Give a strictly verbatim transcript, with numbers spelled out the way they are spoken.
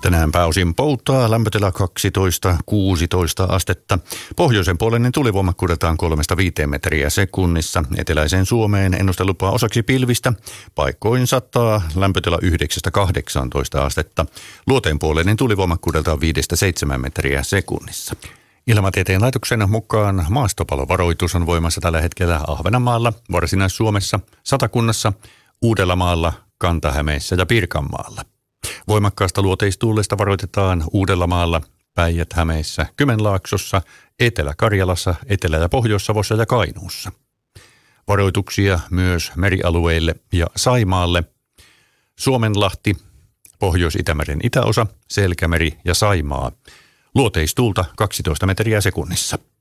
Tänään pääosin poutaa, lämpötila kaksitoista kuusitoista astetta. Pohjoisen puoleinen tulivoimakkuudeltaan kolmesta viiteen metriä sekunnissa. Eteläiseen Suomeen ennustelupaa osaksi pilvistä. Paikkoin sataa, lämpötila yhdeksästä kahdeksaantoista astetta. Luoteen puoleinen tulivoimakkuudeltaan viidestä seitsemään metriä sekunnissa. Ilmatieteen laitoksen mukaan maastopalovaroitus on voimassa tällä hetkellä Ahvenanmaalla, Varsinais-Suomessa, Satakunnassa, Uudellamaalla, Kanta-Hämeessä ja Pirkanmaalla. Voimakkaasta luoteistuulesta varoitetaan Uudellamaalla, Päijät-Hämeessä, Kymenlaaksossa, Etelä-Karjalassa, Etelä- ja Pohjois-Savossa ja Kainuussa. Varoituksia myös merialueille ja Saimaalle. Suomenlahti, Pohjois-Itämeren itäosa, Selkämeri ja Saimaa. Luoteistuulta kaksitoista metriä sekunnissa.